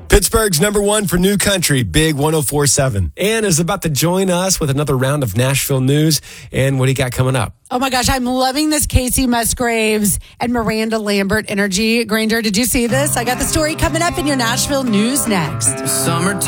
Pittsburgh's number one for new country, Big 104.7. Ann is about to join us with another round of Nashville news. And what do you got coming up? Oh my gosh, I'm loving this Casey Musgraves and Miranda Lambert energy. Granger, did you see this? I got the story coming up in your Nashville news next. Summertime.